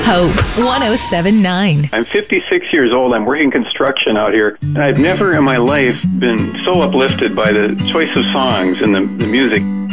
Hope 107.9. I'm 56 years old. I'm working construction out here. And I've never in my life been so uplifted by the choice of songs and the music.